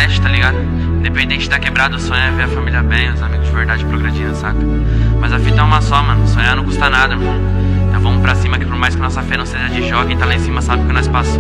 leste, tá ligado? Independente da quebrada, o sonho é ver a família bem, os amigos de verdade progredindo, saca? Mas a fita é uma só, mano, sonhar não custa nada, mano. Então vamos pra cima que por mais que nossa fé não seja de jogo, quem tá lá em cima sabe o que nós passou.